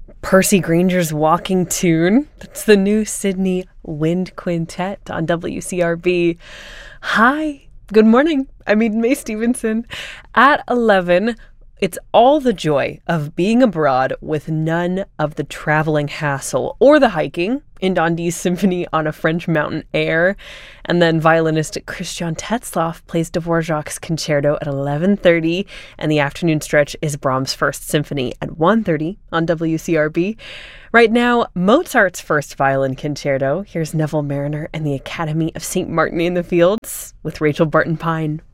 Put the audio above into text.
Percy Granger's Walking Tune. That's the new Sydney Wind Quintet on WCRB. Hi, good morning. I'm Eden Mae Stevenson. At 11, it's all the joy of being abroad with none of the traveling hassle or the hiking in Dundee's Symphony on a French Mountain Air. And then violinist Christian Tetzlaff plays Dvorak's Concerto at 11:30, and the afternoon stretch is Brahms' First Symphony at 1:30 on WCRB. Right now, Mozart's First Violin Concerto. Here's Neville Marriner and the Academy of St. Martin in the Fields with Rachel Barton Pine.